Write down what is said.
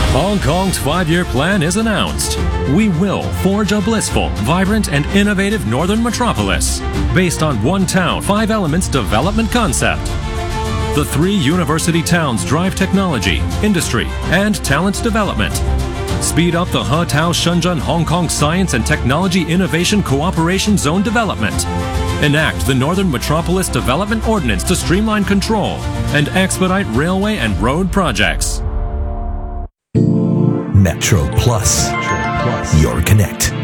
Hong Kong's 5-year plan is announced. We will forge a blissful, vibrant, and innovative northern metropolis based on one town, 5 elements development concept. The 3 university towns drive technology, industry, and talent development. Speed up the He-Tao Shenzhen Hong Kong Science and Technology Innovation Cooperation Zone development. Enact the Northern Metropolis Development Ordinance to streamline control and expedite railway and road projects. Metro Plus, your connect.